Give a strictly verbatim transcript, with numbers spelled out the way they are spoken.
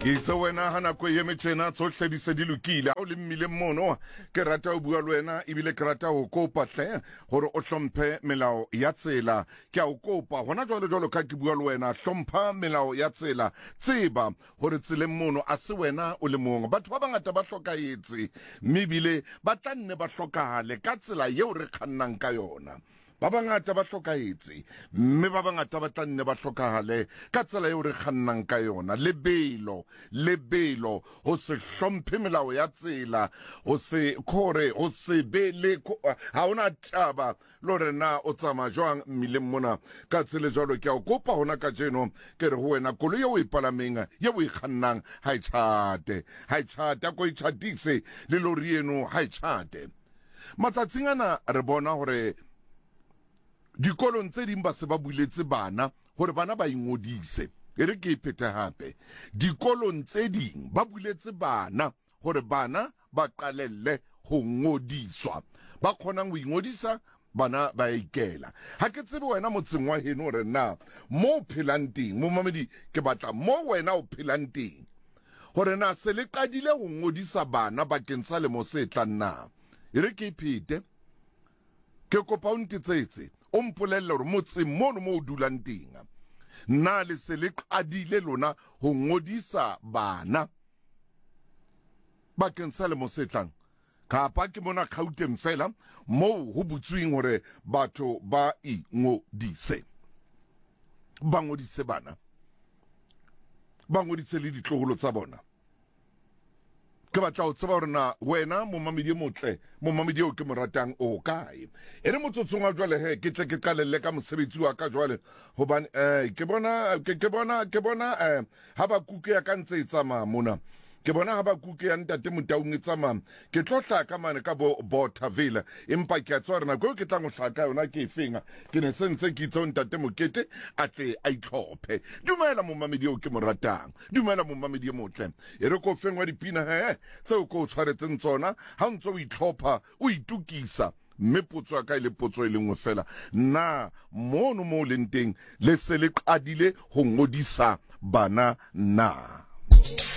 Itse wena hana ko yeme tjena tsohle di se di lokile ha o le mmile mono ke rata o bua le wena ebile ke rata ho kopa hle hore o hlomphe melao ya tsela ke a o kopa hona jwale jwalo ka ke bua le wena hlompha melao ya tsela tseba hore tseleng mono a se wena o le mong batho ba bangata ba hlokaetse mme bile ba tlanne ba hlokahale ka tsela yeo re khannang ka yona ba bangata ba hlokaetse mme ba bangata ba tlanne ba hlokahale ka tsela eo re khannang ka yona lebelo lebelo ho se hlomphe melao ya tsela ho se khore ho se be le ha ona taba lore na o tsama jwang mmileng mona ka tsela jwalo ke a o kopa hona ka jeno ke re ho wena koloi eo e palameng ye o e khannang ha e chate ha e chate ko e chatise le lori eno ha e chate matsatsing ana re bona hore dikolong tse ding ba se ba buletse bana hore bana ba ingodise e re ke iphete hape dikolong tse ding ba buletse bana hore bana ba qalelle ho ngodiswa ba khona ho ingodisa bana ba ikela ha ke tsebe wena motseng wa heno hore na mo phelang teng mo mamedi ke batla mo wena o phelang teng hore na se le qadile ho ngodisa bana bakeng sa lemo se tlang na e re ke iphete ke kopa o ntetsetse o mpolelle hore motseng mono mo o dulang teng na le se le qadile lona ho ngodisa bana bakeng sa lemo se tlang kapa ke mona Gauteng fela mo ho butsweng hore batho ba ingodise ba ngodise bana ba ngodise le ditloholo tsa bona ke batla ho tseba hore na wena mo mamedi motle mo mamedi o ke mo ratang o kae ere motsotsong wa jwale he ke tle ke qalelle ka mosebetsi wa ka jwale hobane eh ke bona ke ke bona ke bona eh ha ba kuke ya ka ntse tsama mona ke bona ha ba kuke ya ntate Motaung e tsama ke tlotla ka mane ka bo Bothaville empa ke a tswa rena go ke tla go hlaka yona ke efenga ke ne sentse ke itse ntate Mokete a tle a itlhophe dumela mo mamedi o ke mo ratang dumela mo mamedi motle e re ko fengwa dipina he tseo ko tshwaretseng tsona ha ntse o itlhopha o itukisa mme potso ka ile potso e lengwe fela na mono mo lenteng le se le qadile ho ngodisa bana na